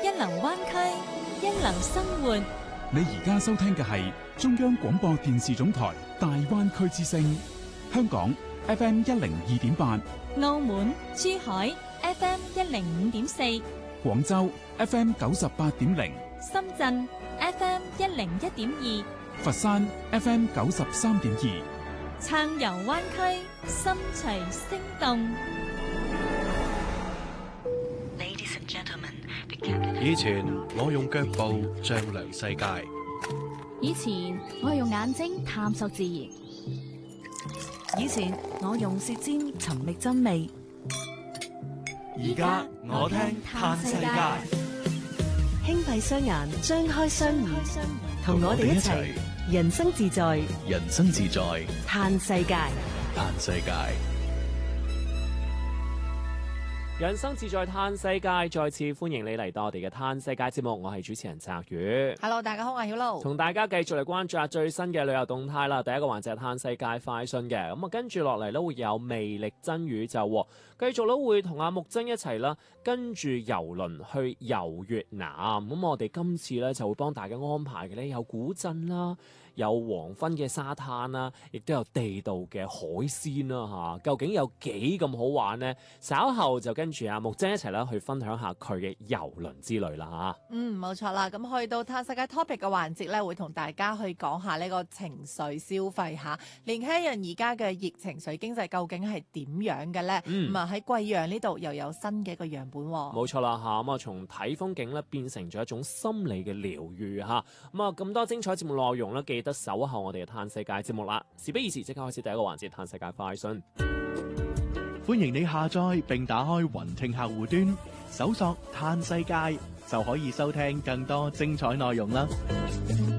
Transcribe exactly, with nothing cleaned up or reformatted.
一流灣區，一流生活。 你而家收聽嘅係中央廣播電視總台大灣區之聲，香港 F M 一零二點八， 澳門、珠海 F M 一零五點四， 廣州 F M 九十八點零， 深圳 F M 一零一點二， 佛山 F M 九十三點二。 暢遊灣區，心隨聲動。 以前我用腳步丈量世界， 以前我用眼睛探索自然， 以前我用舌尖尋覓真味， 而家我聽嘆世界。 輕閉雙眼，張開雙耳，同我哋一齊人生自在， 人生自在嘆世界， 嘆世界。 人生自在嘆世界，再次歡迎你嚟到我哋嘅嘆世界節目，我係主持人澤宇。 Hello， 大家好，我係曉露，同大家繼續嚟關注下最新嘅旅遊動態啦。第一個環節係嘆世界快訊嘅，咁啊跟住落嚟咧會有魅力真宇宙，繼續咧會同阿木真一齊啦，跟住遊輪去遊越南。咁我哋今次咧就會幫大家安排嘅咧有古鎮啦，有黃昏嘅沙灘啦，亦都有地道嘅海鮮啦嚇。究竟有幾咁好玩呢？稍後就跟住阿木真一齊啦，去分享下佢嘅遊輪之旅啦嚇。 嗯，冇錯啦。咁去到嘆世界 topic 嘅環節咧，會同大家去講下呢個情緒消費嚇。年輕人而家嘅熱情緒經濟究竟係點樣嘅咧？咁啊喺貴陽呢度又有新嘅一個樣本喎。 冇錯啦嚇。咁啊從睇風景咧變成咗一種心理嘅療愈嚇。咁啊咁多精彩節目內容咧，記得守候我哋嘅嘆世界節目啦。事不宜遲，即刻開始第一個環節嘆世界快訊。 歡迎你下載並打開雲聽客戶端，搜索嘆世界就可以收聽更多精彩內容啦。